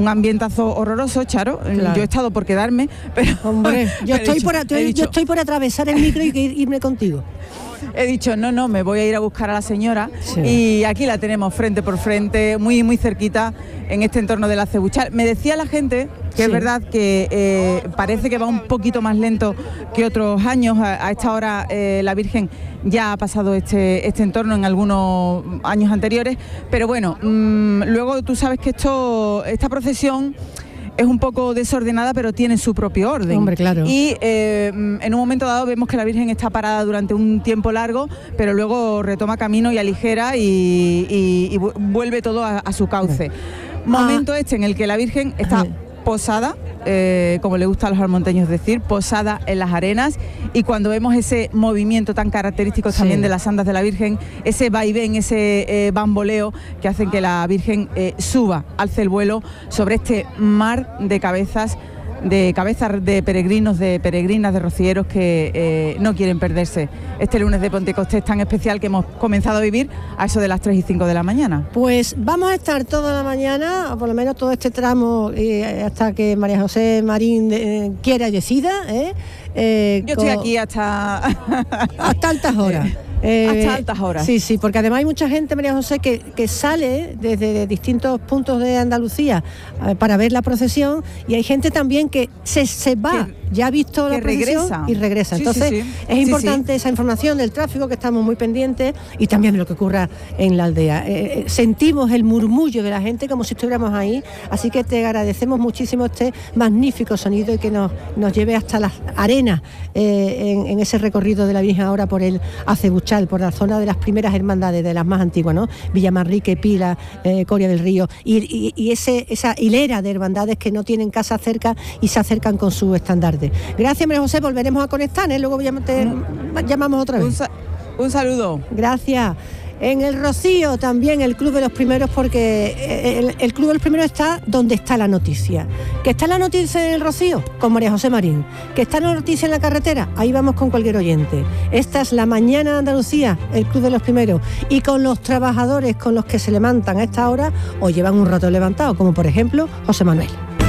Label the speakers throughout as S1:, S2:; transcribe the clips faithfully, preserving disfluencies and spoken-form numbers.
S1: un ambientazo horroroso, Charo. Claro. Yo he estado por quedarme, pero...
S2: Hombre, yo, estoy,
S1: dicho,
S2: por, yo
S1: dicho,
S2: estoy por atravesar el micro y irme contigo.
S1: He dicho, no, no, me voy a ir a buscar a la señora, sí. Y aquí la tenemos frente por frente, muy, muy cerquita, en este entorno del Acebuchal. Me decía la gente que sí. Es verdad que eh, parece que va un poquito más lento que otros años. A, a esta hora eh, la Virgen ya ha pasado este, este entorno en algunos años anteriores, pero bueno, mmm, luego tú sabes que esto, esta procesión es un poco desordenada, pero tiene su propio orden.
S2: Hombre, claro.
S1: Y eh, en un momento dado vemos que la Virgen está parada durante un tiempo largo, pero luego retoma camino y aligera y, y, y vuelve todo a, a su cauce. Ah. Momento este en el que la Virgen está posada, eh, como le gusta a los almonteños decir, posada en las arenas, y cuando vemos ese movimiento tan característico sí. también de las andas de la Virgen, ese vaivén, ese eh, bamboleo que hacen que la Virgen eh, suba, alce el vuelo sobre este mar de cabezas, de cabezas de peregrinos, de peregrinas, de rocieros que eh, no quieren perderse este lunes de Pentecostés tan especial que hemos comenzado a vivir a eso de las tres y cinco de la mañana.
S2: Pues vamos a estar toda la mañana, o por lo menos todo este tramo, eh, hasta que María José Marín eh, quiera y decida. ¿eh? Eh,
S1: Yo estoy con... aquí hasta...
S2: hasta altas horas.
S1: Eh, hasta altas horas.
S2: Sí, sí, porque además hay mucha gente, María José, que, que sale desde distintos puntos de Andalucía eh, para ver la procesión, y hay gente también que se, se va, que, ya ha visto la procesión
S1: regresa.
S2: y regresa.
S1: Sí,
S2: Entonces
S1: sí, sí.
S2: es importante
S1: sí, sí.
S2: esa información del tráfico, que estamos muy pendientes, y también de lo que ocurra en la aldea. Eh, sentimos el murmullo de la gente como si estuviéramos ahí, así que te agradecemos muchísimo este magnífico sonido y que nos, nos lleve hasta las arenas eh, en, en ese recorrido de la Virgen ahora por el Acebuchal, por la zona de las primeras hermandades, de las más antiguas, ¿no? Villamanrique, Pila, eh, Coria del Río, y, y, y ese, esa hilera de hermandades que no tienen casa cerca y se acercan con su estandarte. Gracias, María José, volveremos a conectar, ¿eh? Luego te llamamos otra vez.
S1: Un, sa- un saludo.
S2: Gracias. En el Rocío también el Club de los Primeros, porque el, el Club de los Primeros está donde está la noticia. ¿Que está la noticia en el Rocío? Con María José Marín. ¿Que está la noticia en la carretera? Ahí vamos con cualquier oyente. Esta es la mañana de Andalucía, el Club de los Primeros. Y con los trabajadores con los que se levantan a esta hora o llevan un rato levantado, como por ejemplo José Manuel.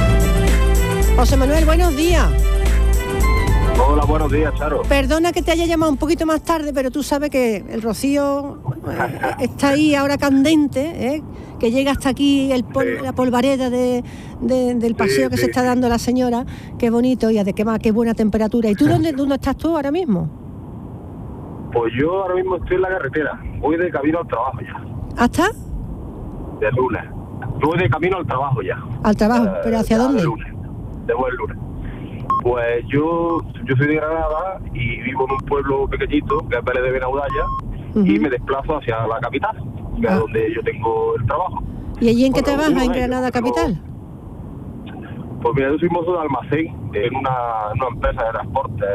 S2: José Manuel, buenos días.
S3: Hola, buenos días, Charo.
S2: Perdona que te haya llamado un poquito más tarde, pero tú sabes que el Rocío eh, está ahí ahora candente, ¿eh? Que llega hasta aquí el pol- sí. la polvareda de, de, del paseo sí, que sí. se está dando la señora. Qué bonito y además qué buena temperatura. ¿Y tú dónde, dónde estás tú ahora mismo?
S3: Pues yo ahora mismo estoy en la carretera. Voy de camino al trabajo ya.
S2: ¿Hasta?
S3: De lunes. Voy de camino al trabajo ya.
S2: ¿Al trabajo? Eh, ¿Pero hacia dónde?
S3: De lunes. De buen lunes. Pues yo, yo soy de Granada y vivo en un pueblo pequeñito, que es Vélez de Benaudalla, uh-huh. y me desplazo hacia la capital, que ah. es donde yo tengo el trabajo.
S2: ¿Y allí en qué bueno, trabajas, en Granada capital?
S3: Pues mira, yo soy mozo de almacén en una, una empresa de transporte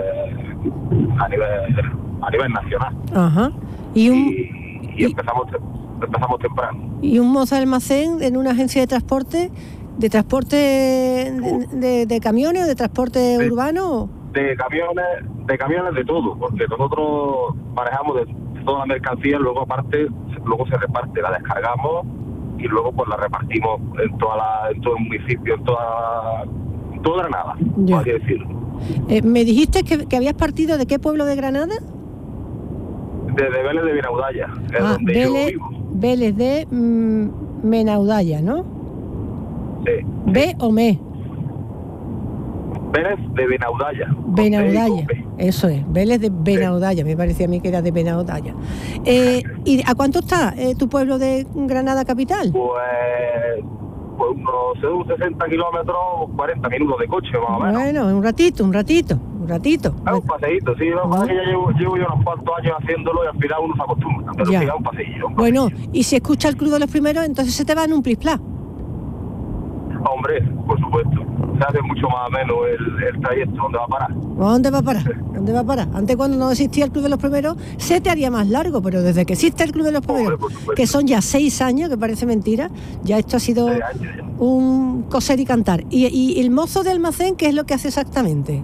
S3: a nivel, a nivel nacional.
S2: Ajá. ¿Y, un,
S3: y, y, y empezamos, empezamos temprano.
S2: ¿Y un mozo de almacén en una agencia de transporte? ¿De transporte de, de, de camiones o de transporte de, urbano?
S3: De camiones, de camiones de todo, porque nosotros manejamos de toda la mercancía, luego aparte, luego se reparte, la descargamos y luego pues la repartimos en toda la, en todo el municipio, en toda, en toda Granada, por así decirlo.
S2: Eh, ¿Me dijiste que, que habías partido de qué pueblo de Granada?
S3: Desde de Vélez de Benaudalla, que
S2: ah,
S3: es donde
S2: Vélez,
S3: yo vivo.
S2: Vélez de mm, Benaudalla, ¿no?
S3: Sí.
S2: ¿B
S3: sí.
S2: o me?
S3: Vélez de Benaudalla.
S2: Benaudalla, eso es, Vélez de Benaudalla, sí. Me parecía a mí que era de Benaudalla. Eh, ¿Y a cuánto está eh, tu pueblo de Granada capital?
S3: Pues, pues unos sesenta kilómetros, cuarenta minutos de coche más o menos.
S2: Bueno, un ratito, un ratito, un ratito.
S3: Es un paseíto, sí, lo que pasa es que ya llevo, llevo yo unos cuantos años haciéndolo y al final uno se acostumbra, pero ya. Sí, es un paseillo. Un
S2: bueno,
S3: paseillo.
S2: Y si escucha el Club de los Primeros, entonces se te va en un plis-plas.
S3: Hombre, por supuesto. Se hace mucho más o menos el, el trayecto. ¿Dónde va a parar?
S2: ¿Dónde va a parar? ¿Dónde va a parar? Antes, cuando no existía el Club de los Primeros, se te haría más largo, pero desde que existe el Club de los Primeros, Hombre, que son ya seis años, que parece mentira, ya esto ha sido un coser y cantar. ¿Y, y el mozo de almacén qué es lo que hace exactamente?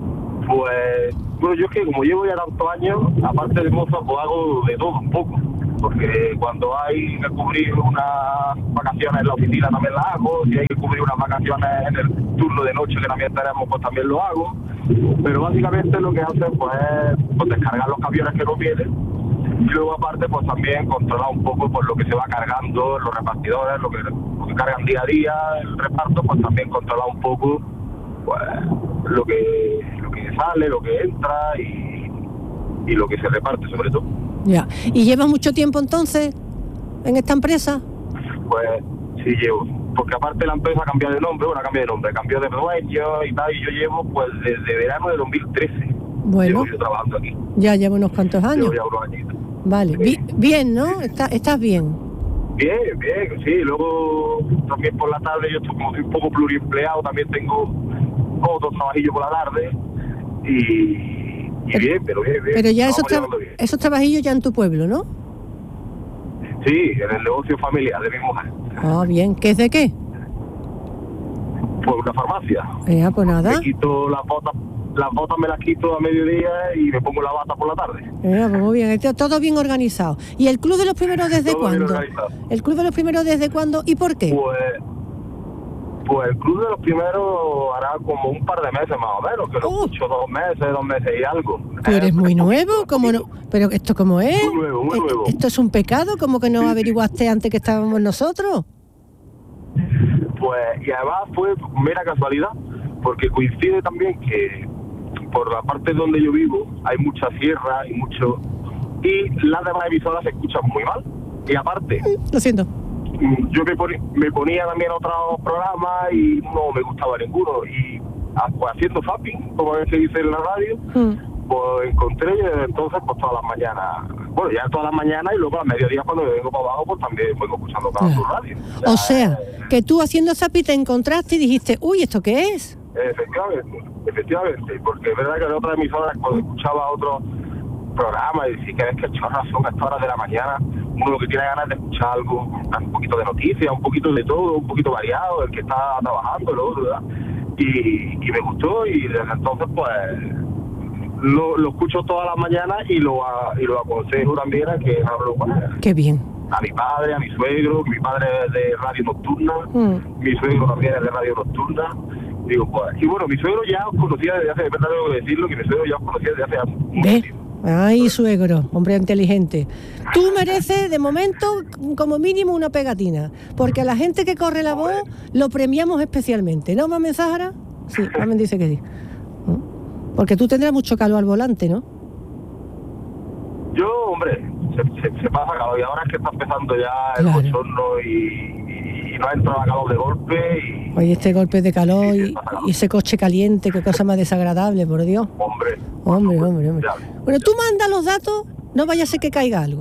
S3: Pues, bueno, yo es que como llevo ya tantos años, aparte de mozo, pues hago de todo un poco. porque cuando hay que cubrir unas vacaciones en la oficina también las hago, si hay que cubrir unas vacaciones en el turno de noche que también tenemos, pues también lo hago, pero básicamente lo que hacen pues es pues, descargar los camiones que no vienen, y luego aparte pues también controlar un poco pues lo que se va cargando, los repartidores, lo que, lo que cargan día a día el reparto, pues también controlar un poco pues lo que lo que sale, lo que entra y, y lo que se reparte sobre todo.
S2: Ya. ¿Y llevas mucho tiempo entonces en esta empresa?
S3: Pues sí llevo, porque aparte la empresa ha cambiado de nombre, bueno, ha cambiado de nombre, cambió de dueño y tal, y yo llevo pues desde verano de dos mil trece.
S2: Bueno,
S3: llevo yo trabajando aquí.
S2: Ya llevo unos cuantos años.
S3: Llevo ya unos añitos.
S2: Vale,
S3: Sí.
S2: Bi- bien, ¿no? Está, ¿Estás bien?
S3: Bien, bien, sí, luego también por la tarde yo estoy como soy un poco pluriempleado, también tengo otro trabajillo por la tarde y, y
S2: Pero-
S3: bien, pero bien, bien.
S2: Pero ya
S3: Vamos
S2: esos, tra-
S3: llevando bien.
S2: esos trabajillos ya en tu pueblo, ¿no?
S3: Sí, en el negocio familiar de mi mujer,
S2: Ah, bien. ¿Qué es de qué?
S3: por una farmacia.
S2: Eh, pues nada.
S3: Me quito las botas, las botas me las quito a mediodía y me pongo la bata por la tarde.
S2: Eh, pues muy bien, Esto- todo bien organizado. ¿Y el Club de los Primeros desde
S3: Todo bien
S2: cuándo?
S3: organizado.
S2: ¿El Club de los Primeros desde cuándo y por qué?
S3: Pues, pues el club de los primeros hará como un par de meses más o menos, que lo
S2: Oh.
S3: escucho dos meses, dos meses y algo.
S2: Tú eres
S3: Eh,
S2: muy
S3: un
S2: nuevo,
S3: poquito,
S2: ¿cómo no? Pero esto cómo es.
S3: Muy nuevo, muy
S2: Eh,
S3: nuevo.
S2: Esto es un pecado, ¿cómo que no
S3: Sí, sí.
S2: averiguaste antes que estábamos nosotros?
S3: Pues, y además fue mera casualidad, porque coincide también que por la parte donde yo vivo hay mucha sierra y mucho, y las demás emisoras se escuchan muy mal. Y aparte,
S2: Lo siento.
S3: mm, yo me, poni- me ponía también otros programas y no me gustaba ninguno. Y ah, pues, haciendo zapping, como se dice en la radio,
S2: Mm.
S3: pues encontré y desde entonces pues todas las mañanas, bueno ya todas las mañanas y luego a mediodía cuando me vengo para abajo pues también vengo escuchando cada
S2: Claro.
S3: radio.
S2: O
S3: Ya,
S2: sea,
S3: eh,
S2: que tú haciendo zapi te encontraste y dijiste, uy, ¿esto qué es?
S3: Efectivamente, efectivamente, porque es verdad que en otras emisoras cuando escuchaba otros programas y decía que es que chorras son a estas horas de la mañana, uno lo que tiene ganas de escuchar algo, un poquito de noticias, un poquito de todo, un poquito variado, el que está trabajando, el otro, ¿verdad? Y, y me gustó y desde entonces pues lo, lo escucho todas las mañanas y lo, a- y lo aconsejo también a que hablo con él.
S2: Qué bien.
S3: A mi padre, a mi suegro, que mi padre es de radio nocturna,
S2: Mm.
S3: mi suegro también es de radio nocturna. Digo, pues, y bueno, mi suegro ya os conocía desde hace, de verdad tengo que decirlo, que mi suegro ya os conocía desde hace mucho
S2: ¿Ves?
S3: tiempo.
S2: Ay, suegro, hombre inteligente. Tú mereces, de momento, como mínimo una pegatina, porque a la gente que corre la voz lo premiamos especialmente. ¿No, Mamen Zahara? Sí, Mamen dice que sí. ¿Mm? Porque tú tendrás mucho calor al volante, ¿no?
S3: Yo, hombre, se, se, se pasa calor y ahora es que está empezando ya el
S2: Claro.
S3: bochorno y, y, y no ha entrado a calor de golpe y,
S2: Oye, este golpe de calor
S3: Sí,
S2: y,
S3: sí, pasa calor.
S2: y ese coche caliente, qué cosa más desagradable, por Dios.
S3: hombre.
S2: Hombre, hombre, hombre.
S3: Ya.
S2: Bueno, tú manda los datos, no vaya a ser que caiga algo.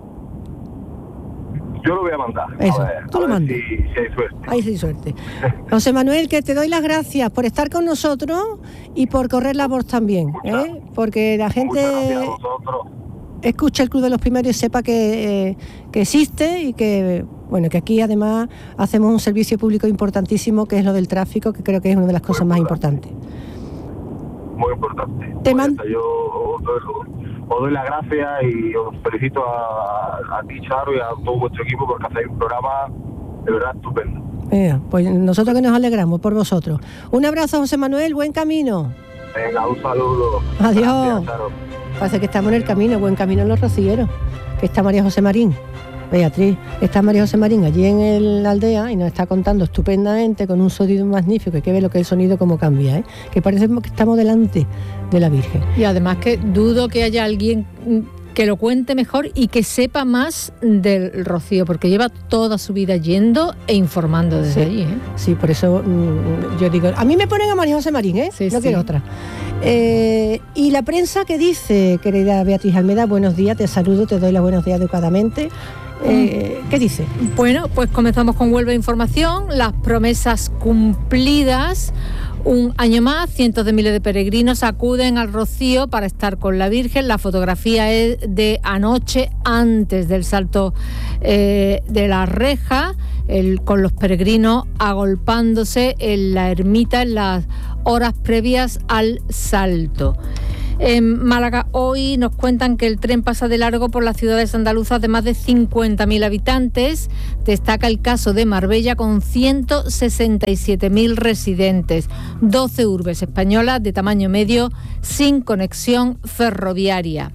S3: Yo lo voy a mandar.
S2: Eso,
S3: a ver,
S2: tú
S3: a
S2: lo
S3: ver
S2: mandas.
S3: Si, si hay suerte.
S2: Ay, sí, suerte. José Manuel, que te doy las gracias por estar con nosotros y por correr la voz también,
S3: Muchas-
S2: ¿eh? Porque la gente
S3: Muchas gracias a vosotros.
S2: escucha el Club de los Primeros y sepa que, eh, que existe y que, bueno, que aquí además hacemos un servicio público importantísimo que es lo del tráfico, que creo que es una de las cosas más importantes.
S3: Muy importante.
S2: Te
S3: Pues
S2: man-
S3: ya está, yo os doy, os doy las gracias y os felicito a, a ti, Charo, y a todo vuestro equipo porque hacéis un programa de verdad estupendo.
S2: Eh, pues nosotros que nos alegramos por vosotros. Un abrazo, José Manuel, buen camino.
S3: Venga, un saludo.
S2: Adiós.
S3: Gracias, Charo.
S2: Parece que estamos en el camino, buen camino en los rocilleros, que está María José Marín. Beatriz, está María José Marín allí en el- la aldea y nos está contando estupendamente con un sonido magnífico. Hay que ver lo que es el sonido, cómo cambia, ¿eh? Que parece que estamos delante de la Virgen.
S4: Y además que dudo que haya alguien mm, que lo cuente mejor y que sepa más del Rocío, porque lleva toda su vida yendo e informando desde
S2: Sí.
S4: allí, ¿eh?
S2: Sí, por eso mm, yo digo, a mí me ponen a María José Marín, ¿eh?
S4: Sí,
S2: no
S4: sí.
S2: quiero otra. Eh, y la prensa que dice, querida Beatriz Almeda, buenos días, te saludo, te doy los buenos días educadamente. Eh, ¿Qué dice?
S4: Bueno, pues comenzamos con Huelva Información, las promesas cumplidas. Un año más, cientos de miles de peregrinos acuden al Rocío para estar con la Virgen. La fotografía es de anoche, antes del salto eh, de la reja, el, con los peregrinos agolpándose en la ermita en las horas previas al salto. En Málaga hoy nos cuentan que el tren pasa de largo por las ciudades andaluzas de más de cincuenta mil habitantes. Destaca el caso de Marbella con ciento sesenta y siete mil residentes, doce urbes españolas de tamaño medio sin conexión ferroviaria.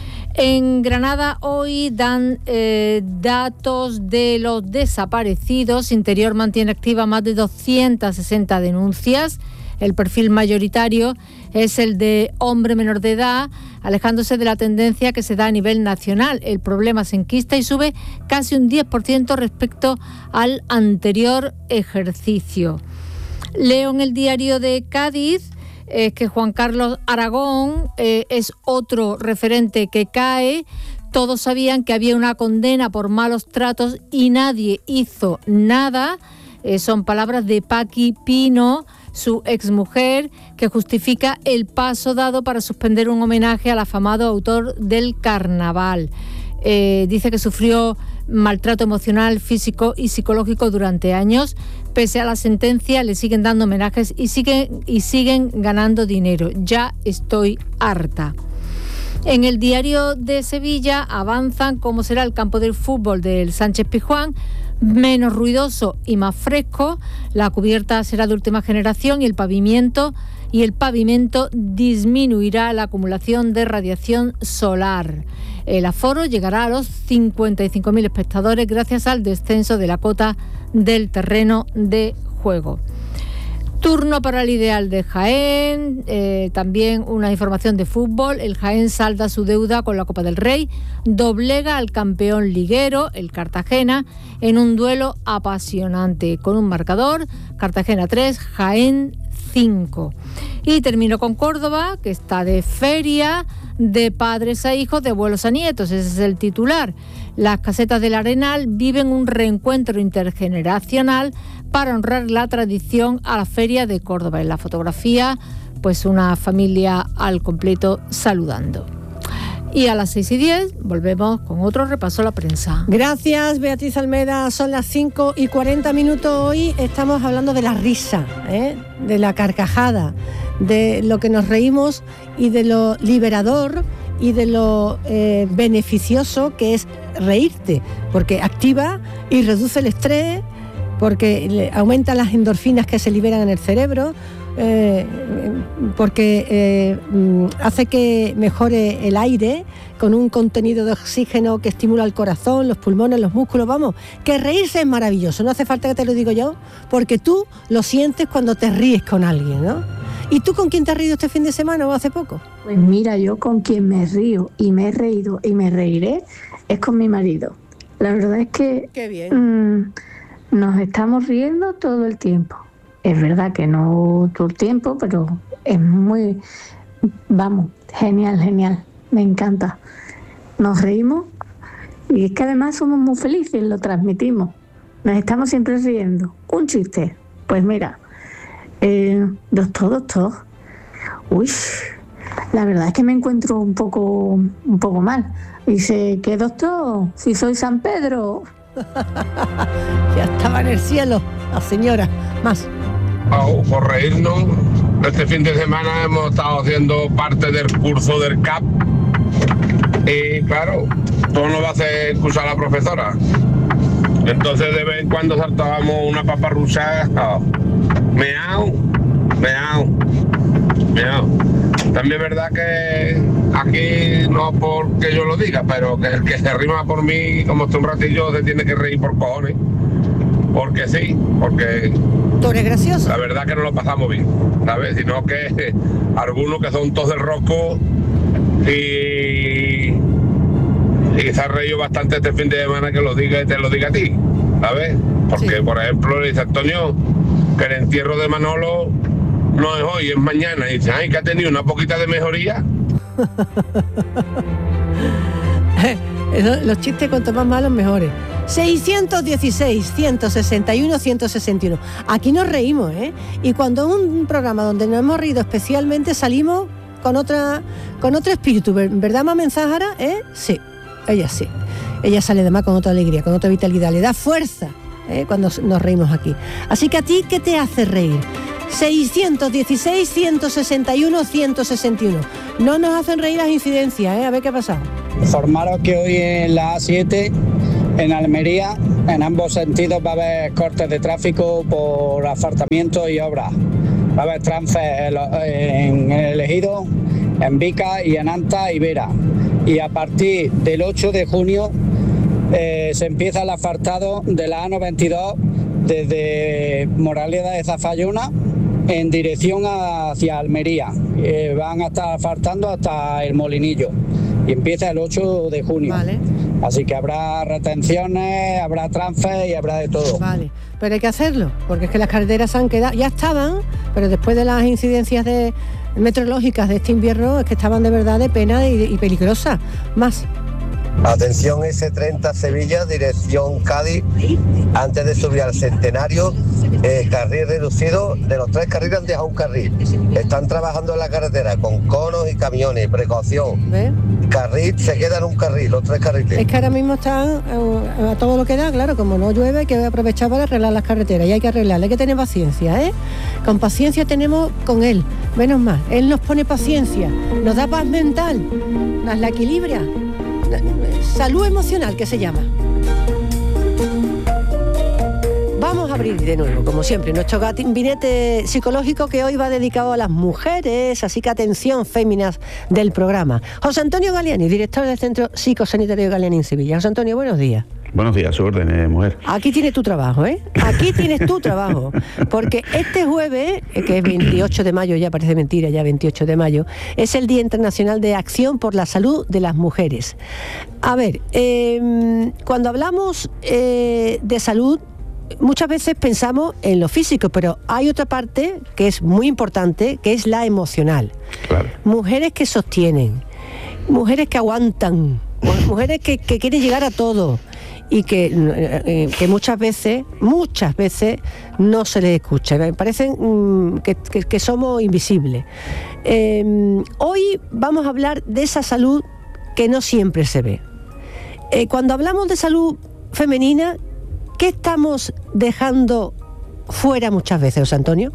S4: En Granada hoy dan eh, datos de los desaparecidos. Interior mantiene activa más de doscientas sesenta denuncias. El perfil mayoritario es el de hombre menor de edad, alejándose de la tendencia que se da a nivel nacional. El problema se enquista y sube casi un diez por ciento respecto al anterior ejercicio. Leo en el diario de Cádiz eh, que Juan Carlos Aragón eh, es otro referente que cae. Todos sabían que había una condena por malos tratos y nadie hizo nada. Eh, son palabras de Paqui Pino, su exmujer, que justifica el paso dado para suspender un homenaje al afamado autor del carnaval. Eh, dice que sufrió maltrato emocional, físico y psicológico durante años. Pese a la sentencia, le siguen dando homenajes y siguen, y siguen ganando dinero. Ya estoy harta. En el diario de Sevilla avanzan cómo será el campo del fútbol del Sánchez Pizjuán. Menos ruidoso y más fresco, la cubierta será de última generación y el pavimento y el pavimento disminuirá la acumulación de radiación solar. El aforo llegará a los cincuenta y cinco mil espectadores gracias al descenso de la cota del terreno de juego. Turno para el Ideal de Jaén, eh, también una información de fútbol. El Jaén salda su deuda con la Copa del Rey, doblega al campeón liguero, el Cartagena, en un duelo apasionante, con un marcador, Cartagena tres, Jaén cinco. Y termino con Córdoba, que está de feria, de padres a hijos, de abuelos a nietos, ese es el titular. Las casetas del Arenal viven un reencuentro intergeneracional para honrar la tradición a la Feria de Córdoba. En la fotografía, pues una familia al completo saludando. Y a las seis y diez volvemos con otro repaso a la prensa.
S2: Gracias, Beatriz Almeda. Son las cinco y cuarenta minutos. Hoy estamos hablando de la risa, ¿eh? de la carcajada, de lo que nos reímos y de lo liberador y de lo eh, beneficioso que es reírte, porque activa y reduce el estrés, porque aumenta las endorfinas que se liberan en el cerebro, eh, porque eh, hace que mejore el aire con un contenido de oxígeno que estimula el corazón, los pulmones, los músculos. Vamos, que reírse es maravilloso, no hace falta que te lo digo yo, porque tú lo sientes cuando te ríes con alguien, ¿no? ¿Y tú con quién te has reído este fin de semana o hace poco?
S5: Pues mira, yo con quien me río y me he reído y me reiré es con mi marido. La verdad es que
S2: Qué bien.
S5: Mmm, nos estamos riendo todo el tiempo. Es verdad que no todo el tiempo, pero es muy, vamos, genial, genial. Me encanta. Nos reímos y es que además somos muy felices, lo transmitimos. Nos estamos siempre riendo. Un chiste. Pues mira, eh, doctor, doctor. Uy, la verdad es que me encuentro un poco, un poco mal. Dice, ¿qué doctor? Si soy San Pedro.
S2: Ya estaba en el cielo la señora. Más.
S6: Oh, por reírnos, este fin de semana hemos estado haciendo parte del curso del C A P y claro, todo nos va a hacer excusar a la profesora. Entonces de vez en cuando saltábamos una paparruchada, oh, meao, meao, meao. También es verdad que aquí, no porque yo lo diga, pero que el que se rima por mí, como está un ratillo, se tiene que reír por cojones. Porque sí, porque
S2: Tú eres gracioso.
S6: La verdad que no lo pasamos bien, ¿sabes? Sino que algunos que son todos del rosco y, y se ha reído bastante este fin de semana que lo diga, te lo diga a ti, ¿sabes? Porque, sí. Por ejemplo, le dice Antonio que el entierro de Manolo no es hoy, es mañana. Y dice, ay, que ha tenido una poquita de mejoría.
S2: Los chistes cuanto más malos mejores. seiscientos dieciséis, ciento sesenta y uno, ciento sesenta y uno. Aquí nos reímos, ¿eh? Y cuando es un programa donde nos hemos reído especialmente, salimos con otra con otro espíritu, ¿verdad, Mamen Zahara? ¿Eh? Sí, ella sí. Ella sale además con otra alegría, con otra vitalidad, le da fuerza, ¿eh? Cuando nos reímos aquí. Así que a ti, ¿qué te hace reír? seiscientos dieciséis, ciento sesenta y uno, ciento sesenta y uno. No nos hacen reír las incidencias, ¿eh? A ver qué ha pasado.
S7: Informaros que hoy en la A siete, en Almería, en ambos sentidos va a haber cortes de tráfico por asfaltamiento y obras. Va a haber trances en el Ejido, en Vica y en Anta y Vera. Y a partir del ocho de junio eh, se empieza el asfaltado de la A noventa y dos desde Moraleda de Zafayona en dirección hacia Almería. Eh, van a estar asfaltando hasta el Molinillo y empieza el ocho de junio.
S2: Vale.
S7: Así que habrá retenciones, habrá trances y habrá de todo.
S2: Vale, pero hay que hacerlo, porque es que las carreteras han quedado, ya estaban, pero después de las incidencias de, meteorológicas de este invierno, es que estaban de verdad de pena y, y peligrosas. Más.
S8: Atención, ese treinta Sevilla, dirección Cádiz, antes de subir al Centenario, eh, carril reducido, de los tres carriles han dejado un carril. Están trabajando en la carretera con conos y camiones, precaución.
S2: ¿Ves?
S8: Carril, se queda en un carril, los tres carriles.
S2: Es que ahora mismo están eh, a todo lo que da, claro, como no llueve, hay que aprovechar para arreglar las carreteras, y hay que arreglarlas, hay que tener paciencia, ¿eh? Con paciencia tenemos con él, menos mal, él nos pone paciencia, nos da paz mental, nos la equilibra. Salud emocional, que se llama. Vamos a abrir de nuevo, como siempre, nuestro gabinete psicológico, que hoy va dedicado a las mujeres, así que atención, féminas del programa. José Antonio Galiani, director del Centro Psicosanitario Galiani en Sevilla. José Antonio, buenos días.
S9: Buenos días, su orden, eh, mujer.
S2: Aquí tienes tu trabajo, ¿eh? Aquí tienes tu trabajo. Porque este jueves, que es veintiocho de mayo, ya parece mentira, ya veintiocho de mayo, es el Día Internacional de Acción por la Salud de las Mujeres. A ver, eh, cuando hablamos eh, de salud, muchas veces pensamos en lo físico, pero hay otra parte que es muy importante, que es la emocional.
S9: Claro.
S2: Mujeres que sostienen, mujeres que aguantan, mujeres que, que quieren llegar a todo, y que, eh, que muchas veces, muchas veces no se les escucha. Me parecen mm, que, que, que somos invisibles. Eh, hoy vamos a hablar de esa salud que no siempre se ve. Eh, cuando hablamos de salud femenina, ¿qué estamos dejando fuera muchas veces, José Antonio?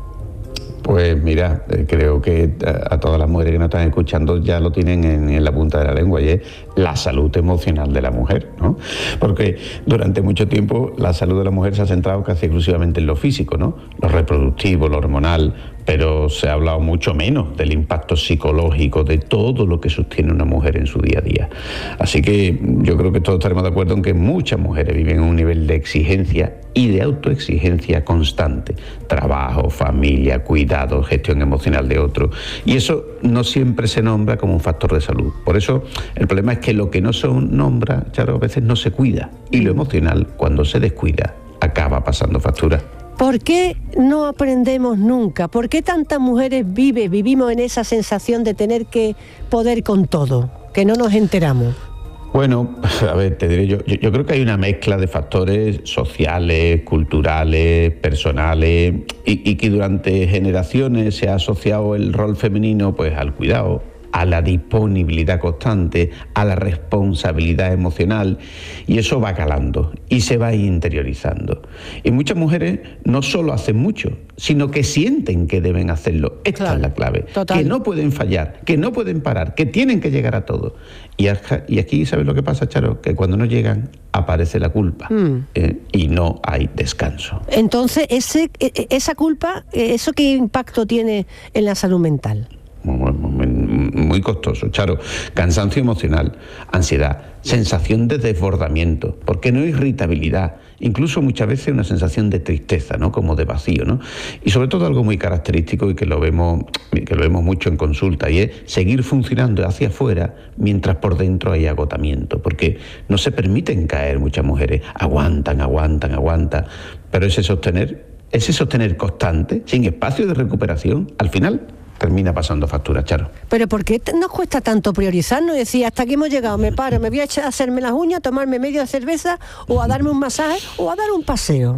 S9: Pues mira, eh, creo que a, a todas las mujeres que nos están escuchando ya lo tienen en, en la punta de la lengua, y es la salud emocional de la mujer, ¿no? Porque durante mucho tiempo la salud de la mujer se ha centrado casi exclusivamente en lo físico, ¿no? Lo reproductivo, lo hormonal, pero se ha hablado mucho menos del impacto psicológico, de todo lo que sostiene una mujer en su día a día. Así que yo creo que todos estaremos de acuerdo en que muchas mujeres viven en un nivel de exigencia y de autoexigencia constante. Trabajo, familia, cuidado, gestión emocional de otro. Y eso no siempre se nombra como un factor de salud. Por eso el problema es que lo que no se nombra, Charo, a veces no se cuida. Y lo emocional, cuando se descuida, acaba pasando factura.
S2: ¿Por qué no aprendemos nunca? ¿Por qué tantas mujeres vive, vivimos en esa sensación de tener que poder con todo, que no nos enteramos?
S9: Bueno, a ver, te diré yo, yo, yo creo que hay una mezcla de factores sociales, culturales, personales, y, y que durante generaciones se ha asociado el rol femenino pues al cuidado, a la disponibilidad constante, a la responsabilidad emocional, y eso va calando y se va interiorizando. Y muchas mujeres no solo hacen mucho, sino que sienten que deben hacerlo. Esta claro, es la clave. Total. Que no pueden fallar, que no pueden parar, que tienen que llegar a todo. Y, y aquí, ¿sabes lo que pasa, Charo? Que cuando no llegan, aparece la culpa mm. eh, y no hay descanso.
S2: Entonces, ese, esa culpa, ¿eso qué impacto tiene en la salud mental?
S9: Muy, muy, muy costoso, Charo. Cansancio emocional, ansiedad, sensación de desbordamiento, porque no irritabilidad, incluso muchas veces una sensación de tristeza, ¿no? Como de vacío, ¿no? Y sobre todo algo muy característico y que lo vemos, que lo vemos mucho en consulta, y es seguir funcionando hacia afuera mientras por dentro hay agotamiento, porque no se permiten caer muchas mujeres, aguantan, aguantan, aguantan, pero ese sostener, ese sostener constante, sin espacio de recuperación, al final termina pasando factura, Charo.
S2: Pero ¿por qué nos cuesta tanto priorizarnos? Decir, hasta aquí hemos llegado, me paro, me voy a echar a hacerme las uñas, a tomarme media cerveza, o a darme un masaje, o a dar un paseo.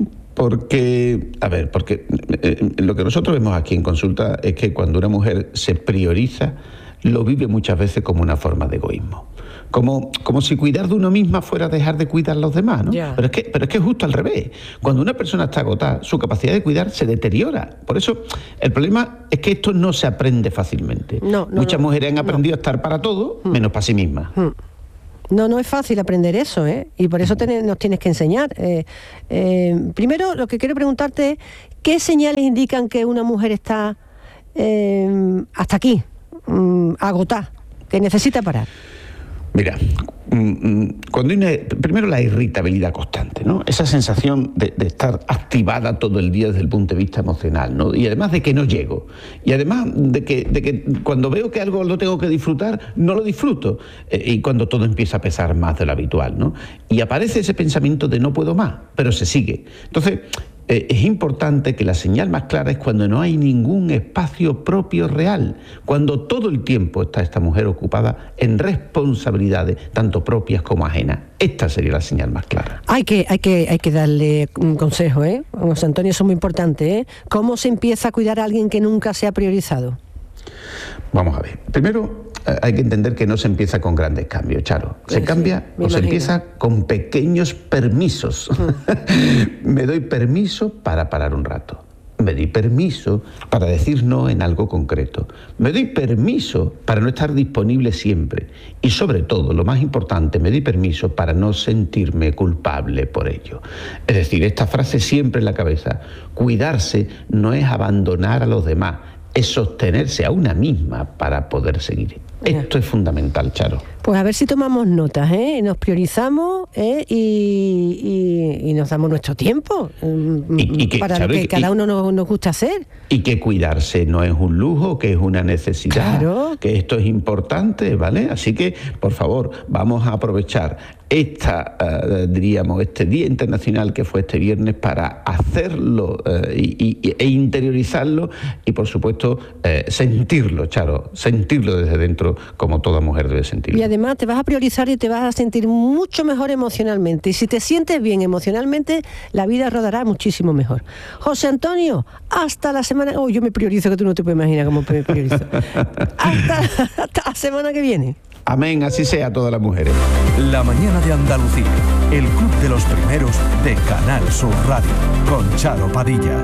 S9: Porque, a ver, porque eh, lo que nosotros vemos aquí en consulta es que cuando una mujer se prioriza, lo vive muchas veces como una forma de egoísmo. Como, como si cuidar de uno misma fuera dejar de cuidar a los demás, ¿no?
S2: Yeah.
S9: Pero es que, pero es que es justo al revés. Cuando una persona está agotada, su capacidad de cuidar se deteriora. Por eso, el problema es que esto no se aprende fácilmente.
S2: No, no,
S9: Muchas
S2: no,
S9: mujeres han aprendido
S2: no.
S9: a estar para todo, mm. menos para sí mismas.
S2: Mm. No, no es fácil aprender eso, ¿eh? Y por eso te, nos tienes que enseñar. Eh, eh, primero, lo que quiero preguntarte es, ¿qué señales indican que una mujer está eh, hasta aquí, mm, agotada, que necesita parar?
S9: Mira, cuando hay una, primero la irritabilidad constante, ¿no? Esa sensación de, de estar activada todo el día desde el punto de vista emocional, ¿no? Y además de que no llego. Y además de que, de que cuando veo que algo lo tengo que disfrutar, no lo disfruto. Eh, y cuando todo empieza a pesar más de lo habitual, ¿no? Y aparece ese pensamiento de no puedo más, pero se sigue. Entonces, Eh, es importante que la señal más clara es cuando no hay ningún espacio propio real, cuando todo el tiempo está esta mujer ocupada en responsabilidades, tanto propias como ajenas. Esta sería la señal más clara.
S2: Hay que, hay que, hay que darle un consejo, ¿eh? José Antonio, eso es muy importante, ¿eh? ¿Cómo se empieza a cuidar a alguien que nunca se ha priorizado?
S9: Vamos a ver. Primero, hay que entender que no se empieza con grandes cambios, Charo. Se sí, cambia o se empieza con pequeños permisos. Mm. Me doy permiso para parar un rato. Me doy permiso para decir no en algo concreto. Me doy permiso para no estar disponible siempre. Y sobre todo, lo más importante, me doy permiso para no sentirme culpable por ello. Es decir, esta frase siempre en la cabeza. Cuidarse no es abandonar a los demás, es sostenerse a una misma para poder seguir. Esto es fundamental, Charo.
S2: Pues a ver si tomamos notas, ¿eh? Nos priorizamos, ¿eh? y, y, y nos damos nuestro tiempo y, y que, para Charo, lo que y, cada uno nos, nos gusta hacer.
S9: Y que cuidarse no es un lujo, que es una necesidad,
S2: claro.
S9: Que esto es importante, ¿vale? Así que, por favor, vamos a aprovechar esta, uh, diríamos, este Día Internacional que fue este viernes para hacerlo uh, y, y, e interiorizarlo y, por supuesto, uh, sentirlo, Charo, sentirlo desde dentro como toda mujer debe sentirlo.
S2: Y además te vas a priorizar y te vas a sentir mucho mejor emocionalmente. Y si te sientes bien emocionalmente, la vida rodará muchísimo mejor. José Antonio, hasta la semana... Oh, yo me priorizo, que tú no te puedes imaginar cómo me priorizo. hasta, hasta la semana que viene.
S9: Amén, así sea todas las mujeres.
S10: La mañana de Andalucía, el club de los primeros de Canal Sur Radio, con Charo Padilla.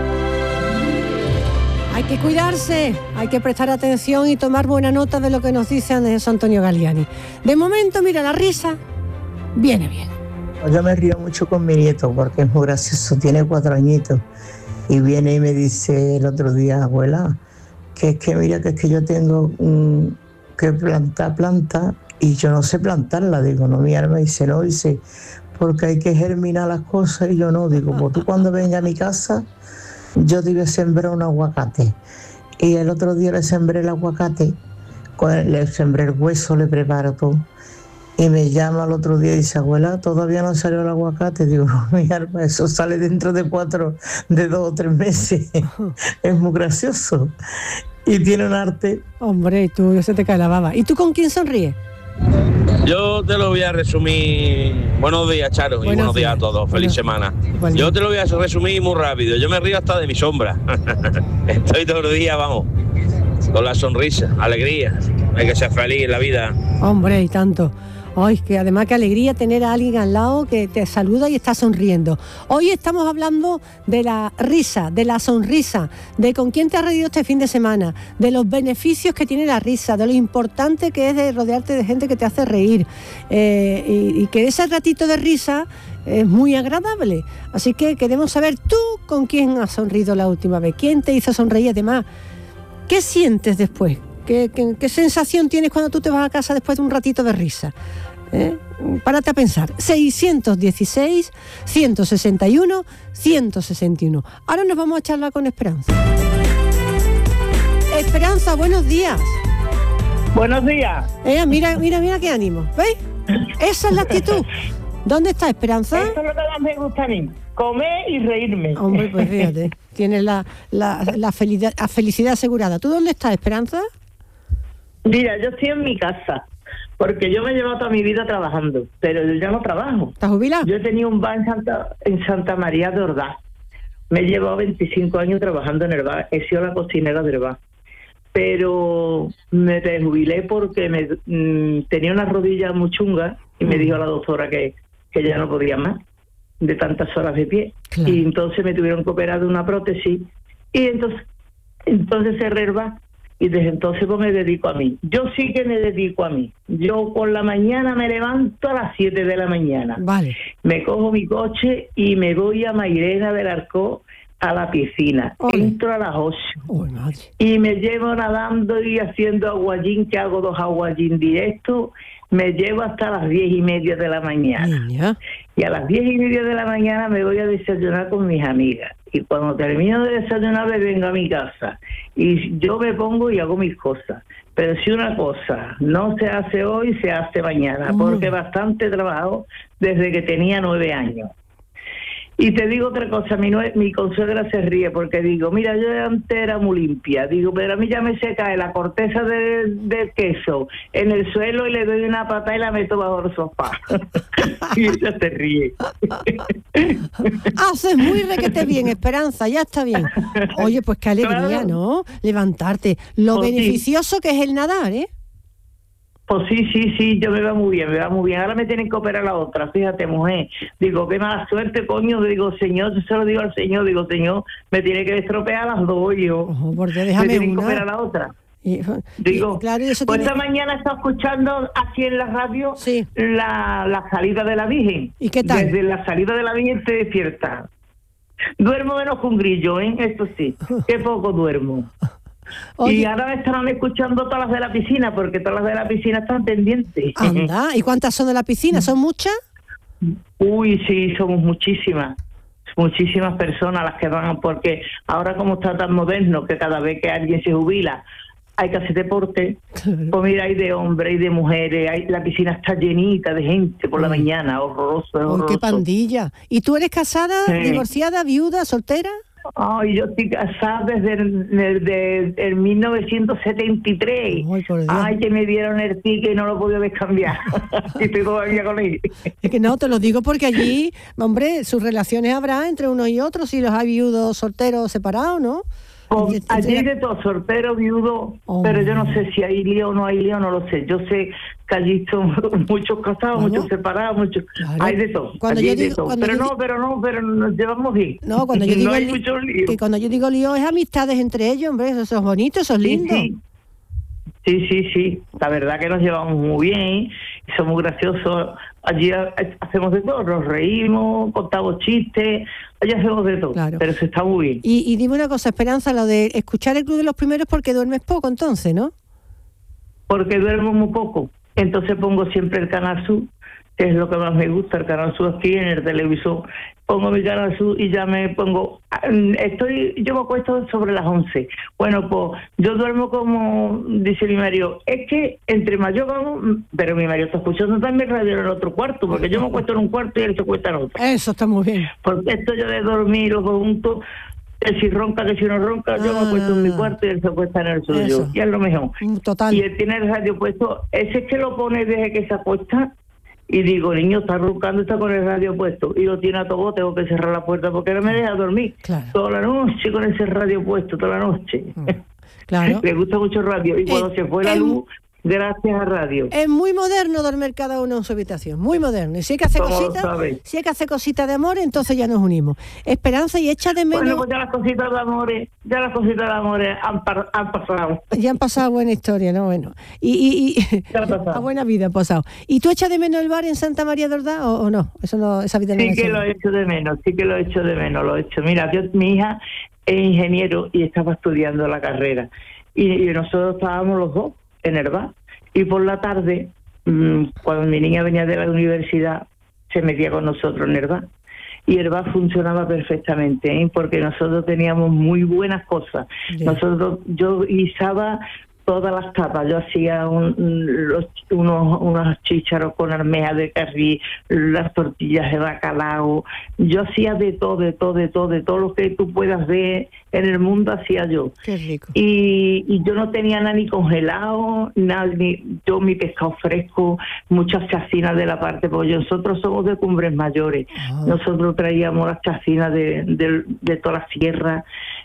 S2: Hay que cuidarse, hay que prestar atención y tomar buena nota de lo que nos dice Andrés Antonio Galiani. De momento, mira, la risa viene bien.
S11: Yo me río mucho con mi nieto porque es muy gracioso, tiene cuatro añitos y viene y me dice el otro día, abuela, que es que mira que es que yo tengo un... que plantar planta y yo no sé plantarla. Digo, no, mi alma, dice, no, dice, porque hay que germinar las cosas. Y yo no, digo, pues tú cuando venga a mi casa yo te voy a sembrar un aguacate. Y el otro día le sembré el aguacate, le sembré el hueso, le preparo todo y me llama el otro día y dice, abuela, todavía no salió el aguacate. Digo, no, mi alma, eso sale dentro de cuatro, de dos o tres meses. Es muy gracioso y tiene un arte.
S2: Hombre, tú, se te cae la baba. ¿Y tú con quién sonríes?
S12: Yo te lo voy a resumir. Buenos días, Charo, buenos y buenos días, días a todos. Feliz bueno, semana. Bueno. Yo te lo voy a resumir muy rápido. Yo me río hasta de mi sombra. Estoy todo el día, vamos, con la sonrisa, alegría. Hay que ser feliz en la vida.
S2: Hombre, y tanto. Ay, que además qué alegría tener a alguien al lado que te saluda y está sonriendo. Hoy estamos hablando de la risa, de la sonrisa, de con quién te has reído este fin de semana, de los beneficios que tiene la risa, de lo importante que es de rodearte de gente que te hace reír eh, y, y que ese ratito de risa es muy agradable. Así que queremos saber tú con quién has sonrido la última vez, quién te hizo sonreír, además, ¿qué sientes después? ¿Qué, qué, ¿Qué sensación tienes cuando tú te vas a casa después de un ratito de risa? ¿Eh? Párate a pensar. seiscientos dieciséis, ciento sesenta y uno, ciento sesenta y uno. Ahora nos vamos a charlar con Esperanza. Esperanza, buenos días.
S13: Buenos días.
S2: Eh, mira, mira, mira qué ánimo. ¿Veis? Esa es la actitud. ¿Dónde está Esperanza?
S13: Eso es lo que más me gusta a mí. Comer y reírme.
S2: Hombre, pues fíjate. Tienes la, la, la, felicidad, la felicidad asegurada. ¿Tú dónde estás, Esperanza?
S13: Mira, yo estoy en mi casa, porque yo me he llevado toda mi vida trabajando, pero yo ya no trabajo.
S2: ¿Estás jubilado?
S13: Yo he tenido un bar en Santa, en Santa María de Ordaz. Me he llevado veinticinco años trabajando en el bar, he sido la cocinera del bar. pero me desjubilé porque me mm, tenía una rodilla muy chunga y me dijo la doctora que, que ya no podía más de tantas horas de pie. Claro. Y entonces me tuvieron que operar de una prótesis y entonces entonces cerré el bar y desde entonces pues me dedico a mí. Yo sí que me dedico a mí. Yo por la mañana me levanto a las siete de la mañana.
S2: Vale.
S13: Me cojo mi coche y me voy a Mairena del Arcó a la piscina. Ole. Entro a las ocho.
S2: Oh,
S13: y me llevo nadando y haciendo aguayín, que hago dos aguayín directos. Me llevo hasta las diez y media de la mañana.
S2: Niña.
S13: Y a las diez y media de la mañana me voy a desayunar con mis amigas. Y cuando termino de desayunar me vengo a mi casa. Y yo me pongo y hago mis cosas. Pero si una cosa no se hace hoy, se hace mañana. Mm. Porque bastante trabajo desde que tenía nueve años. Y te digo otra cosa, mi, nue- mi consuegra se ríe porque digo, mira, yo antes era muy limpia, digo, pero a mí ya me se cae la corteza del de queso en el suelo y le doy una patada y la meto bajo el sofá. Y ella se ríe.
S2: Haces muy requete bien, Esperanza, ya está bien. Oye, pues qué alegría, claro. ¿no? Levantarte. Lo pues beneficioso sí. que es el nadar, ¿eh?
S13: Pues sí, sí, sí, yo me va muy bien, me va muy bien. Ahora me tienen que operar la otra, fíjate, mujer. Digo, qué mala suerte, coño. Digo, señor, yo se lo digo al señor, digo, señor, me tiene que estropear las dos, yo.
S2: Ojo, porque déjame
S13: me tienen
S2: una.
S13: que operar la otra.
S2: Y,
S13: digo,
S2: y, claro, eso
S13: pues
S2: tiene...
S13: esta mañana he estado escuchando aquí en la radio
S2: sí.
S13: la, la salida de la Virgen.
S2: ¿Y qué tal?
S13: Desde la salida de la Virgen te despierta. Duermo menos que un grillo, ¿eh? Esto sí, qué poco duermo. Oye. Y ahora me estarán escuchando todas las de la piscina, porque todas las de la piscina están pendientes.
S2: Anda, ¿y cuántas son de la piscina? ¿Son muchas?
S13: Uy, sí, somos muchísimas. Muchísimas personas las que van, porque ahora como está tan moderno, que cada vez que alguien se jubila, hay que hacer deporte. Claro. Pues mira, hay de hombres, hay de mujeres, hay, la piscina está llenita de gente por la Ay. mañana, horroroso, horroroso.
S2: Uy, qué pandilla. ¿Y tú eres casada, sí. divorciada, viuda, soltera?
S13: Ay, yo estoy casada desde el, desde el mil novecientos setenta y tres. Ay, Ay, que me dieron el ticket y no lo podía descambiar. Y estoy todavía con él.
S2: Es que no, te lo digo porque allí, hombre, sus relaciones habrá entre unos y otros, si los hay viudos, solteros, separados, ¿no?
S13: Pues, allí hay de todo, soltero, viudo, oh. pero yo no sé si hay lío o no hay lío, no lo sé. Yo sé que allí son muchos casados, bueno, muchos separados, muchos, claro. hay de todo.
S2: Cuando
S13: allí
S2: yo
S13: hay de
S2: digo,
S13: todo.
S2: cuando
S13: Pero
S2: yo
S13: no,
S2: di...
S13: pero no, pero nos llevamos bien.
S2: No, cuando yo digo
S13: no hay
S2: li...
S13: mucho lío.
S2: Que cuando yo digo lío es amistades entre ellos, hombre, eso, eso es bonito, eso es lindo.
S13: Sí, sí, sí, sí, sí. La verdad que nos llevamos muy bien, somos graciosos. Allí hacemos de todo, nos reímos, contamos chistes, allí hacemos de todo, claro. Pero se está muy bien.
S2: Y, y dime una cosa, Esperanza, lo de escuchar el Club de los Primeros porque duermes poco entonces, ¿no?
S13: Porque duermo muy poco, entonces pongo siempre el Canal Sur, que es lo que más me gusta, el Canal Sur aquí en el televisor. Pongo mi Canal Sur y ya me pongo, estoy, yo me acuesto sobre las once. Bueno, pues yo duermo como, dice mi marido, es que entre más yo vamos, pero mi marido está escuchando también radio en el otro cuarto, porque yo me acuesto en un cuarto y él se acuesta en otro.
S2: Eso está muy bien.
S13: Porque esto yo de dormir los dos juntos, que si ronca, que si no ronca, ah, yo me acuesto en mi cuarto y él se acuesta en el suyo, eso. Y es lo mejor.
S2: Total.
S13: Y él tiene el radio puesto, ese es que lo pone desde que se acuesta. Y digo, niño, está roncando, está con el radio puesto. Y lo tiene a todo, tengo que cerrar la puerta porque no me deja dormir. Claro. Toda la noche con ese radio puesto, toda la noche.
S2: Claro.
S13: Le gusta mucho el radio. Y cuando eh, se fue la eh, luz, gracias a radio.
S2: Es muy moderno dormir cada uno en su habitación, muy moderno. Y si hay que hacer cositas, si hay que hacer cositas de amor, entonces ya nos unimos. Esperanza, y echa de menos.
S13: Bueno, pues ya las cositas de amores, ya las cositas de amores han, par, han pasado.
S2: Ya han pasado buena historia, ¿no? Bueno. Y, y, y a buena vida han pasado. ¿Y tú echas de menos el bar en Santa María de Ordaz o, o no? Eso no, esa vida no.
S13: Sí que lo he hecho de menos, sí que lo he hecho de menos, lo he hecho. Mira, yo, mi hija es ingeniero y estaba estudiando la carrera. Y, y nosotros estábamos los dos en el bar. Y por la tarde, mmm, cuando mi niña venía de la universidad, se metía con nosotros en el bar. Y el bar funcionaba perfectamente, ¿eh? Porque nosotros teníamos muy buenas cosas. Yeah. Nosotros, yo guisaba todas las tapas. Yo hacía un, los, unos, unos chícharos con almeja de carrí, las tortillas de bacalao. Yo hacía de todo, de todo, de todo, de todo lo que tú puedas ver en el mundo hacía yo.
S2: Qué rico.
S13: Y, y yo no tenía nada ni congelado, nada, ni yo mi pescado fresco, muchas chacinas de la parte, porque nosotros somos de Cumbres Mayores. Oh. Nosotros traíamos las chacinas de, de, de toda la sierra.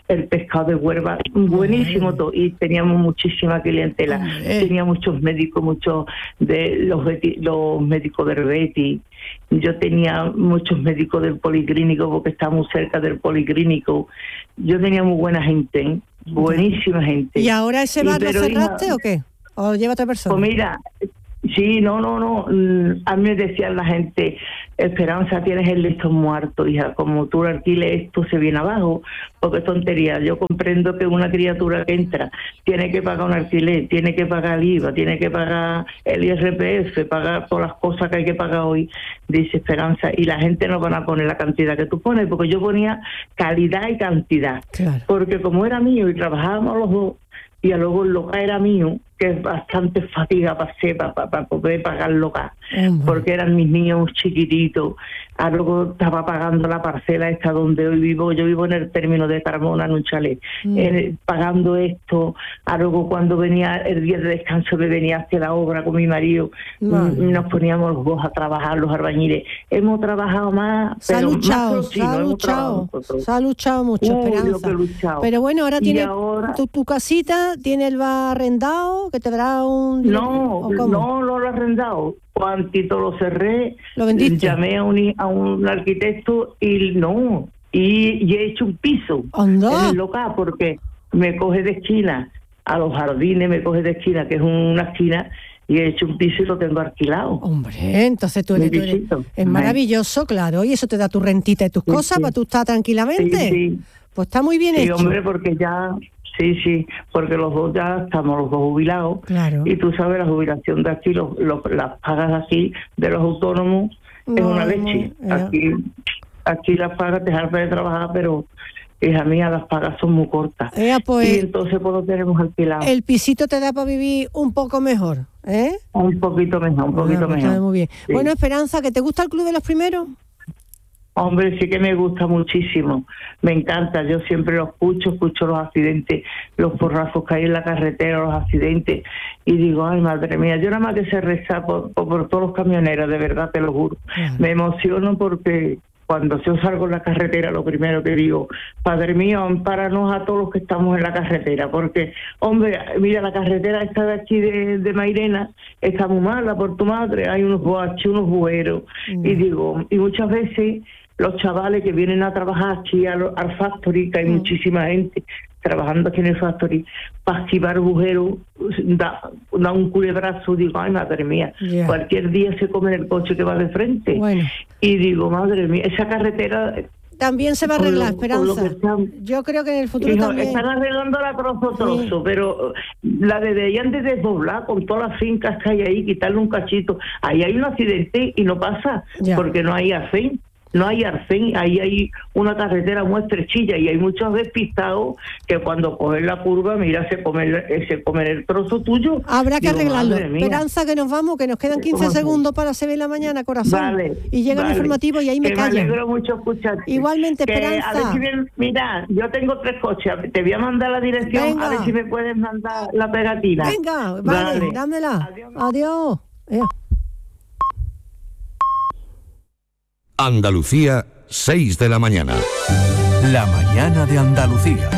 S13: el pescado de Huelva, buenísimo todo, y teníamos muchísima clientela, tenía muchos médicos, muchos de los, los médicos del Betis, yo tenía muchos médicos del policlínico porque estábamos cerca del policlínico, yo tenía muy buena gente, buenísima gente.
S2: ¿Y ahora ese bar lo cerraste
S13: hija,
S2: o qué? ¿O lleva otra persona?
S13: Pues mira, sí, no, no, no, a mí me decían la gente, Esperanza, tienes el listón muerto, hija, como tú lo alquiles esto se viene abajo, porque es tontería. Yo comprendo que una criatura que entra tiene que pagar un alquiler, tiene que pagar el I V A, tiene que pagar el I R P F, pagar todas las cosas que hay que pagar hoy, dice Esperanza, y la gente no van a poner la cantidad que tú pones, porque yo ponía calidad y cantidad, claro. Porque como era mío y trabajábamos los dos, y luego el local era mío, que es bastante fatiga pasé para pa, pa poder pagar el local, uh-huh. Porque eran mis niños chiquititos, a luego estaba pagando la parcela esta donde hoy vivo, yo vivo en el término de Carmona, en un chalet, uh-huh. eh, pagando esto, a luego cuando venía el día de descanso me venía hacia la obra con mi marido, uh-huh. nos poníamos los dos a trabajar, los albañiles, hemos trabajado más,
S2: se
S13: pero
S2: ha luchado,
S13: más
S2: se ha luchado, se ha luchado mucho, uh, Esperanza, luchado. Pero bueno, ahora tiene ahora... Tu, tu casita, tiene el bar arrendado, que te dará un...
S13: No, no, no lo he arrendado. Cuantito lo cerré,
S2: ¿lo vendiste?
S13: Llamé a un, a un arquitecto y no, y, y he hecho un piso
S2: ¿Anda?
S13: en el local porque me coge de esquina a los jardines, me coge de esquina, que es una esquina, y he hecho un piso y lo tengo alquilado.
S2: Hombre, entonces tú eres, tú eres es maravilloso, claro, y eso te da tu rentita y tus sí,
S13: sí.
S2: cosas para tú estar tranquilamente.
S13: Sí, sí.
S2: Pues está muy bien
S13: sí,
S2: hecho.
S13: Sí, hombre, porque ya... Sí, sí, porque los dos ya estamos los dos jubilados,
S2: claro.
S13: Y tú sabes, la jubilación de aquí, los, los, las pagas de aquí de los autónomos no, es una leche. No, aquí aquí las pagas te dejan de trabajar, pero hija mía, las pagas son muy cortas.
S2: Ea, pues,
S13: y entonces pues lo tenemos alquilado.
S2: El pisito te da para vivir un poco mejor, ¿eh?
S13: Un poquito mejor, un poquito
S2: bueno,
S13: mejor.
S2: Muy bien.
S13: Sí.
S2: Bueno, Esperanza, ¿que te gusta el Club de los Primeros?
S13: Hombre, sí que me gusta muchísimo, me encanta, yo siempre lo escucho, escucho los accidentes, los porrazos que hay en la carretera, los accidentes, y digo, ay madre mía, yo nada más que sé rezar por, por, por todos los camioneros, de verdad, te lo juro. Uh-huh. Me emociono porque cuando yo salgo en la carretera, lo primero que digo, Padre mío, ampáranos a todos los que estamos en la carretera, porque, hombre, mira, la carretera esta de aquí de, de Mairena está muy mala por tu madre, hay unos boaches, unos bueros, uh-huh. Y digo, y muchas veces... los chavales que vienen a trabajar aquí al, al factory, que hay mm. muchísima gente trabajando aquí en el factory, para esquivar agujeros, da, da un culebrazo, digo, ay madre mía, yeah. Cualquier día se come el coche que va de frente.
S2: Bueno.
S13: Y digo, madre mía, esa carretera...
S2: También se va a arreglar, lo, Esperanza. Están, Yo creo que en el futuro
S13: hijo,
S2: también...
S13: Están arreglándola trozo trozo, sí. Pero la deberían de desdoblar con todas las fincas que hay ahí, quitarle un cachito. Ahí hay un accidente y no pasa, yeah. Porque no hay arcén. No hay arcén, ahí hay una carretera muy estrechilla y hay muchos despistados que cuando cogen la curva, mira, se comen, se comen el trozo tuyo.
S2: Habrá que Digo, arreglarlo. Esperanza, que nos vamos, que nos quedan quince segundos para se ve la mañana, corazón.
S13: Vale,
S2: y llega
S13: vale.
S2: El informativo y ahí me
S13: que
S2: callan.
S13: Me alegro mucho escucharte.
S2: Igualmente,
S13: que,
S2: Esperanza.
S13: A ver si ven, mira, yo tengo tres coches, te voy a mandar la dirección, Venga. A ver si me puedes mandar la pegatina.
S2: Venga, vale, vale. Dámela. Adiós. Adiós. Eh.
S10: Andalucía, seis de la mañana. La mañana de Andalucía.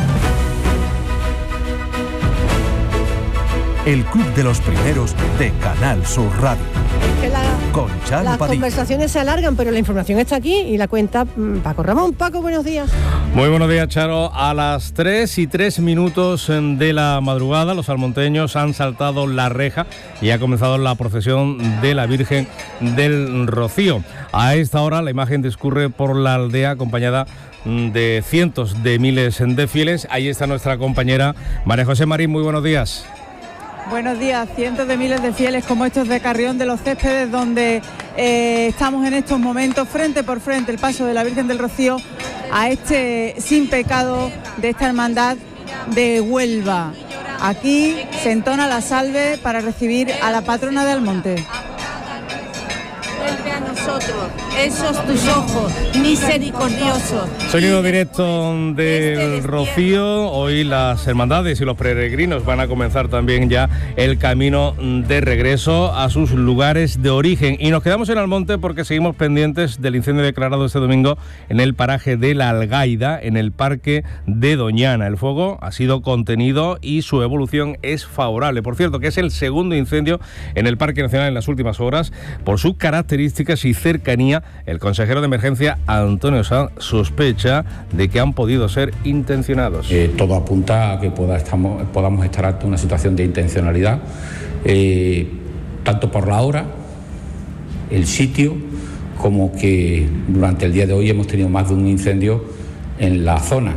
S10: El Club de los Primeros de Canal Sur Radio.
S2: Que la,
S10: Con Charo
S2: las
S10: Padilla.
S2: Conversaciones se alargan, pero la información está aquí y la cuenta Paco Ramón. Paco, buenos días.
S14: Muy buenos días, Charo. A las tres y tres minutos de la madrugada, los salmonteños han saltado la reja y ha comenzado la procesión de la Virgen del Rocío. A esta hora la imagen discurre por la aldea acompañada de cientos de miles de fieles. Ahí está nuestra compañera María José Marín. Muy buenos días.
S1: Buenos días, cientos de miles de fieles como estos de Carrión de los Céspedes, donde eh, estamos en estos momentos frente por frente el paso de la Virgen del Rocío a este sin pecado de esta hermandad de Huelva. Aquí se entona la salve para recibir a la patrona de Almonte.
S15: nosotros esos tus ojos misericordiosos.
S14: Sonido directo del Rocío. Hoy las hermandades y los peregrinos van a comenzar también ya el camino de regreso a sus lugares de origen. Y nos quedamos en Almonte porque seguimos pendientes del incendio declarado este domingo en el paraje de La Algaida, en el parque de Doñana. El fuego ha sido contenido y su evolución es favorable. Por cierto, que es el segundo incendio en el Parque Nacional en las últimas horas. Por sus características y cercanía, el consejero de emergencia Antonio Sanz sospecha de que han podido ser intencionados.
S16: Eh, todo apunta a que poda, estamos, podamos estar ante una situación de intencionalidad, eh, tanto por la hora, el sitio, como que durante el día de hoy hemos tenido más de un incendio en la zona.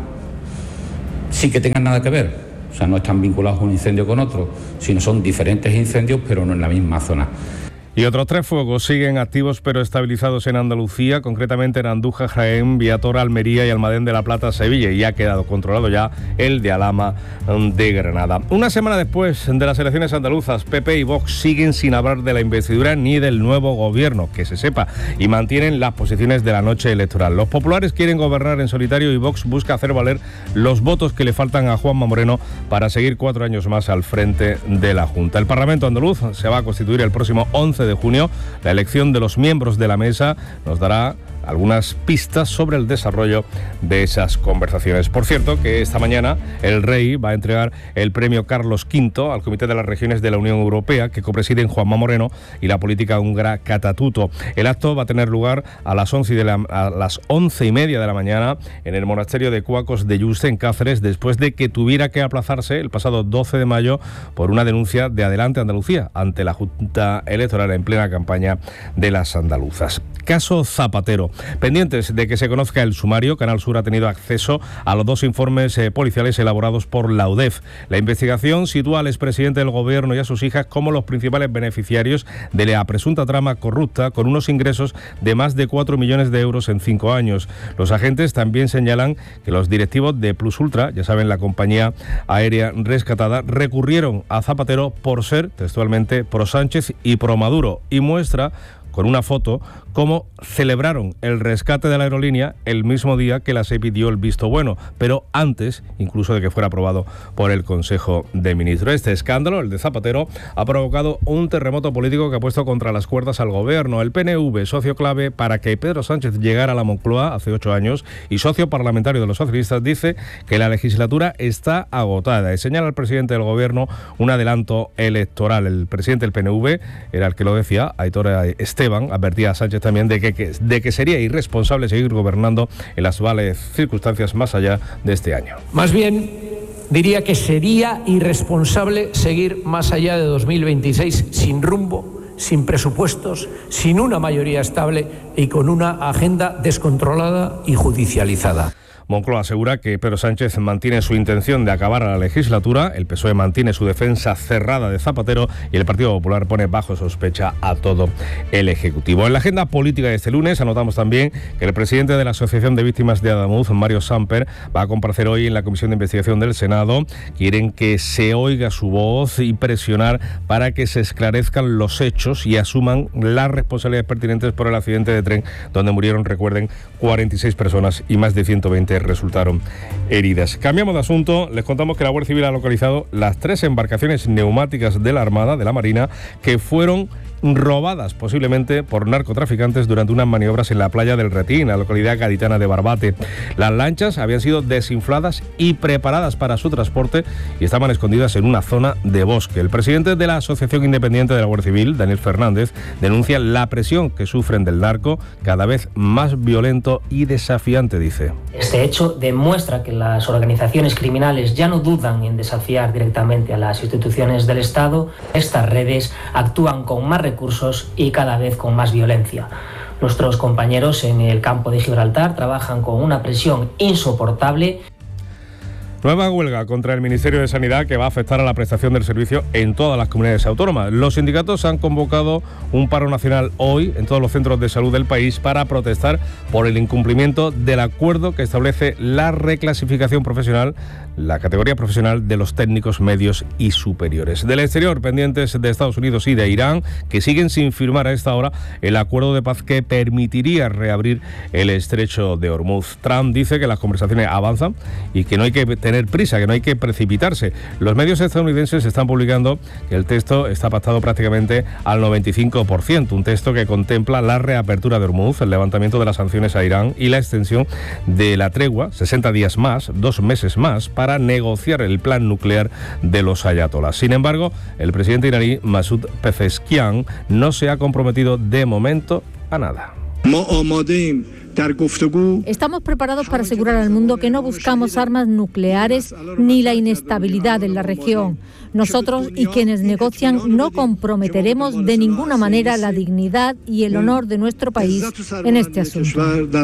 S16: Sin que tengan nada que ver, o sea, no están vinculados un incendio con otro, sino son diferentes incendios, pero no en la misma zona.
S14: Y otros tres fuegos siguen activos pero estabilizados en Andalucía, concretamente en Andújar, Jaén, Viator, Almería y Almadén de la Plata, Sevilla, y ha quedado controlado ya el de Alhama de Granada. Una semana después de las elecciones andaluzas, P P y Vox siguen sin hablar de la investidura ni del nuevo gobierno, que se sepa, y mantienen las posiciones de la noche electoral. Los populares quieren gobernar en solitario y Vox busca hacer valer los votos que le faltan a Juanma Moreno para seguir cuatro años más al frente de la Junta. El Parlamento andaluz se va a constituir el próximo once de junio. La elección de los miembros de la mesa nos dará algunas pistas sobre el desarrollo de esas conversaciones. Por cierto, que esta mañana el Rey va a entregar el premio Carlos quinto al Comité de las Regiones de la Unión Europea, que copresiden Juanma Moreno y la política húngara Catatuto. El acto va a tener lugar a las once y, de la, a las once y media de la mañana en el monasterio de Cuacos de Yuste, en Cáceres, después de que tuviera que aplazarse el pasado doce de mayo por una denuncia de Adelante Andalucía ante la Junta Electoral en plena campaña de las andaluzas. Caso Zapatero. Pendientes de que se conozca el sumario, Canal Sur ha tenido acceso a los dos informes eh, policiales elaborados por la U D E F. La investigación sitúa al expresidente del Gobierno y a sus hijas como los principales beneficiarios de la presunta trama corrupta, con unos ingresos de más de cuatro millones de euros en cinco años. Los agentes también señalan que los directivos de Plus Ultra, ya saben, la compañía aérea rescatada, recurrieron a Zapatero por ser, textualmente, pro Sánchez y pro Maduro, y muestra con una foto cómo celebraron el rescate de la aerolínea el mismo día que la SEPI dio el visto bueno, pero antes incluso de que fuera aprobado por el Consejo de Ministros. Este escándalo, el de Zapatero, ha provocado un terremoto político que ha puesto contra las cuerdas al Gobierno. El P N V, socio clave para que Pedro Sánchez llegara a la Moncloa hace ocho años y socio parlamentario de los socialistas, dice que la legislatura está agotada y señala al presidente del Gobierno un adelanto electoral. El presidente del P N V era el que lo decía, Aitor Esteban, advertía a Sánchez también de que, que, de que sería irresponsable seguir gobernando en las actuales circunstancias más allá de este año.
S17: Más bien, diría que sería irresponsable seguir más allá de dos mil veintiséis sin rumbo, sin presupuestos, sin una mayoría estable y con una agenda descontrolada y judicializada.
S14: Moncloa asegura que Pedro Sánchez mantiene su intención de acabar la legislatura, el P S O E mantiene su defensa cerrada de Zapatero y el Partido Popular pone bajo sospecha a todo el Ejecutivo. En la agenda política de este lunes anotamos también que el presidente de la Asociación de Víctimas de Adamuz, Mario Samper, va a comparecer hoy en la Comisión de Investigación del Senado. Quieren que se oiga su voz y presionar para que se esclarezcan los hechos y asuman las responsabilidades pertinentes por el accidente de tren donde murieron, recuerden, cuarenta y seis personas y más de ciento veinte resultaron heridas. Cambiamos de asunto, les contamos que la Guardia Civil ha localizado las tres embarcaciones neumáticas de la Armada, de la Marina, que fueron robadas posiblemente por narcotraficantes durante unas maniobras en la playa del Retín, la localidad gaditana de Barbate. Las lanchas habían sido desinfladas y preparadas para su transporte y estaban escondidas en una zona de bosque. El presidente de la Asociación Independiente de la Guardia Civil, Daniel Fernández, denuncia la presión que sufren del narco, cada vez más violento y desafiante, dice.
S18: Este hecho demuestra que las organizaciones criminales ya no dudan en desafiar directamente a las instituciones del Estado. Estas redes actúan con más recursos y cada vez con más violencia. Nuestros compañeros en el campo de Gibraltar trabajan con una presión insoportable.
S14: Nueva huelga contra el Ministerio de Sanidad que va a afectar a la prestación del servicio en todas las comunidades autónomas. Los sindicatos han convocado un paro nacional hoy en todos los centros de salud del país para protestar por el incumplimiento del acuerdo que establece la reclasificación profesional la categoría profesional de los técnicos medios y superiores. Del exterior, pendientes de Estados Unidos y de Irán, que siguen sin firmar a esta hora el acuerdo de paz que permitiría reabrir el estrecho de Hormuz. Trump dice que las conversaciones avanzan y que no hay que tener prisa, que no hay que precipitarse. Los medios estadounidenses están publicando que el texto está pactado prácticamente al noventa y cinco por ciento, un texto que contempla la reapertura de Hormuz, el levantamiento de las sanciones a Irán y la extensión de la tregua, sesenta días más, dos meses más, para negociar el plan nuclear de los ayatolás. Sin embargo, el presidente iraní Masoud Pezeshkian no se ha comprometido de momento a nada.
S4: Estamos preparados para asegurar al mundo que no buscamos armas nucleares ni la inestabilidad en la región. Nosotros y quienes negocian no comprometeremos de ninguna manera la dignidad y el honor de nuestro país en este asunto.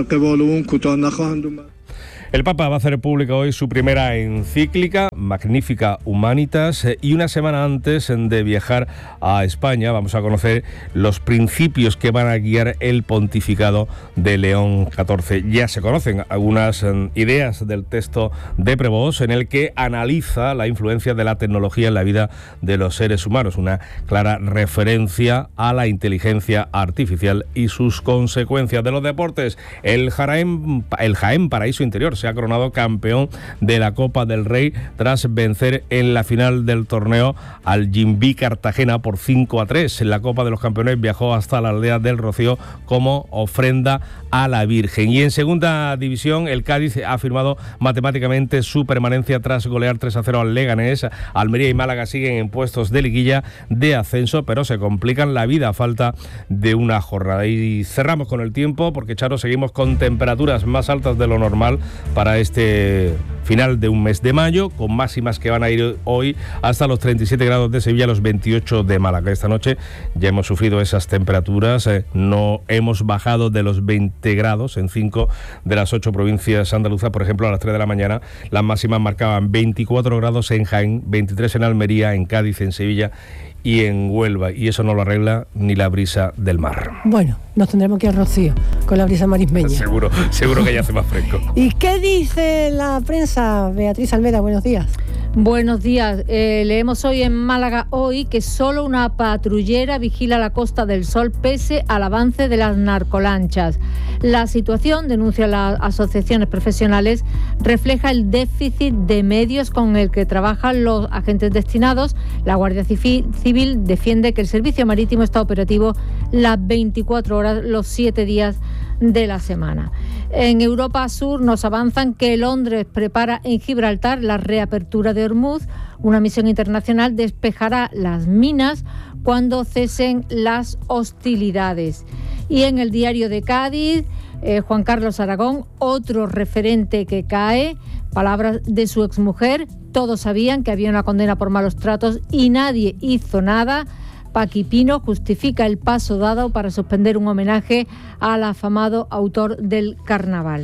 S14: El Papa va a hacer pública hoy su primera encíclica, Magnificat Humanitas, y una semana antes de viajar a España vamos a conocer los principios que van a guiar el pontificado de León catorce. Ya se conocen algunas ideas del texto de Prevost, en el que analiza la influencia de la tecnología en la vida de los seres humanos, una clara referencia a la inteligencia artificial y sus consecuencias. De los deportes, el Jaén, el Jaén Paraíso Interior se ha coronado campeón de la Copa del Rey tras vencer en la final del torneo al Jimbi Cartagena por cinco a tres. En la Copa de los Campeones viajó hasta la aldea del Rocío como ofrenda a la Virgen. Y en segunda división, el Cádiz ha firmado matemáticamente su permanencia tras golear tres a cero al Leganés. Almería y Málaga siguen en puestos de liguilla de ascenso, pero se complican la vida a falta de una jornada. Y cerramos con el tiempo, porque, Charo, seguimos con temperaturas más altas de lo normal para este final de un mes de mayo, con máximas que van a ir hoy hasta los treinta y siete grados de Sevilla, los veintiocho de Málaga. Esta noche ya hemos sufrido esas temperaturas, eh, no hemos bajado de los veinte grados en cinco de las ocho provincias andaluzas. Por ejemplo, a las tres de la mañana las máximas marcaban veinticuatro grados en Jaén, veintitrés en Almería, en Cádiz, en Sevilla y en Huelva, y eso no lo arregla ni la brisa del mar.
S2: Bueno, nos tendremos que ir a Rocío con la brisa marismeña.
S14: Seguro, seguro que ya hace más fresco.
S2: ¿Y qué dice la prensa? Beatriz Almeda, buenos días.
S4: Buenos días. Eh, leemos hoy en Málaga Hoy que solo una patrullera vigila la Costa del Sol pese al avance de las narcolanchas. La situación, denuncian las asociaciones profesionales, refleja el déficit de medios con el que trabajan los agentes destinados. La Guardia Civil defiende que el servicio marítimo está operativo las veinticuatro horas, los siete días de la semana. En Europa Sur nos avanzan que Londres prepara en Gibraltar la reapertura de Hormuz. Una misión internacional despejará las minas cuando cesen las hostilidades. Y en el Diario de Cádiz, eh, Juan Carlos Aragón, otro referente que cae, palabras de su exmujer: todos sabían que había una condena por malos tratos y nadie hizo nada. Paqui Pino justifica el paso dado para suspender un homenaje al afamado autor del Carnaval.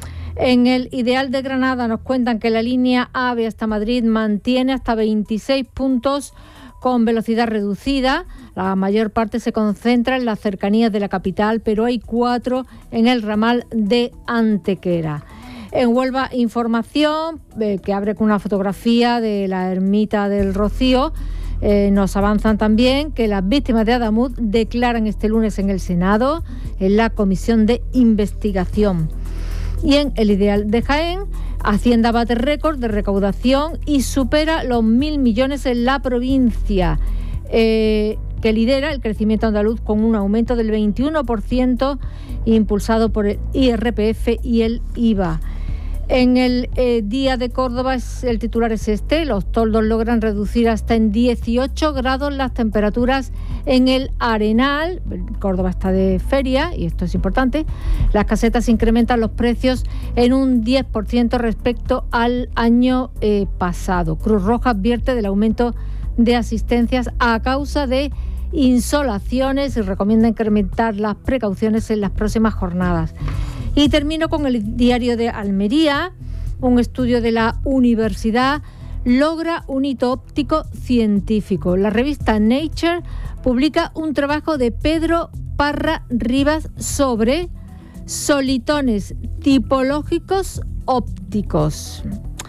S4: En el Ideal de Granada nos cuentan que la línea AVE hasta Madrid mantiene hasta veintiséis puntos con velocidad reducida. La mayor parte se concentra en las cercanías de la capital, pero hay cuatro en el ramal de Antequera. En Huelva Información, eh, que abre con una fotografía de la ermita del Rocío. Eh, nos avanzan también que las víctimas de Adamuz declaran este lunes en el Senado, en la Comisión de Investigación. Y en el Ideal de Jaén, Hacienda bate récord de recaudación y supera los mil millones en la provincia, eh, que lidera el crecimiento andaluz con un aumento del veintiuno por ciento impulsado por el I R P F y el I V A. En el eh, Día de Córdoba es, el titular es este: los toldos logran reducir hasta en dieciocho grados las temperaturas en el Arenal. Córdoba está de feria y esto es importante. Las casetas incrementan los precios en un diez por ciento respecto al año eh, pasado. Cruz Roja advierte del aumento de asistencias a causa de insolaciones y recomienda incrementar las precauciones en las próximas jornadas. Y termino con el Diario de Almería. Un estudio de la universidad logra un hito óptico científico. La revista Nature publica un trabajo de Pedro Parra Rivas sobre solitones tipológicos ópticos.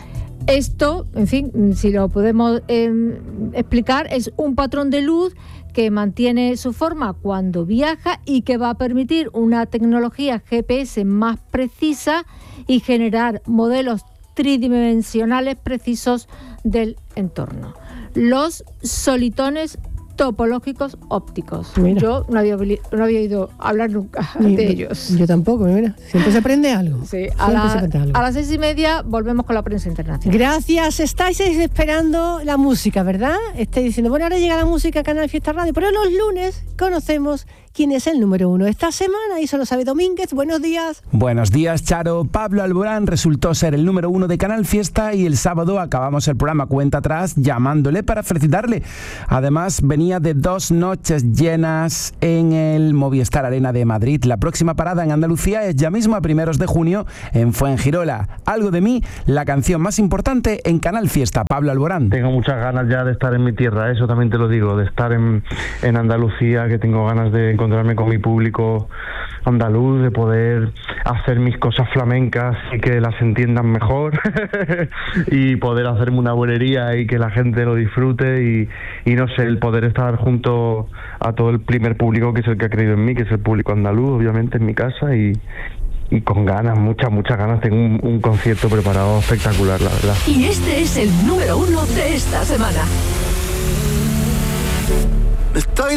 S4: Esto, en fin, si lo podemos eh, explicar, es un patrón de luz que mantiene su forma cuando viaja y que va a permitir una tecnología G P S más precisa y generar modelos tridimensionales precisos del entorno. Los solitones topológicos ópticos. Mira. Yo no había, no había oído hablar nunca Ni, de ellos.
S2: Yo tampoco, mira. Siempre se aprende algo.
S4: Sí, a, la, algo. A las seis y media volvemos con la prensa internacional.
S2: Gracias. Estáis esperando la música, ¿verdad? Estáis diciendo, bueno, ahora llega la música a Canal Fiesta Radio, pero los lunes conocemos quién es el número uno esta semana y eso lo sabe Domínguez. Buenos días.
S19: Buenos días, Charo. Pablo Alborán resultó ser el número uno de Canal Fiesta y el sábado acabamos el programa cuenta atrás llamándole para felicitarle. Además, venía de dos noches llenas en el Movistar Arena de Madrid. La próxima parada en Andalucía es ya mismo a primeros de junio en Fuengirola. Algo de mí, la canción más importante en Canal Fiesta. Pablo Alborán.
S20: Tengo muchas ganas ya de estar en mi tierra, eso también te lo digo, de estar en, en Andalucía, que tengo ganas de encontrarme con mi público andaluz, de poder hacer mis cosas flamencas y que las entiendan mejor y poder hacerme una bulería y que la gente lo disfrute y, y no sé, el poder estar junto a todo el primer público que es el que ha creído en mí, que es el público andaluz, obviamente en mi casa y, y con ganas, muchas, muchas ganas. Tengo un, un concierto preparado espectacular, la verdad.
S21: Y este es el número uno de esta semana.
S22: Estoy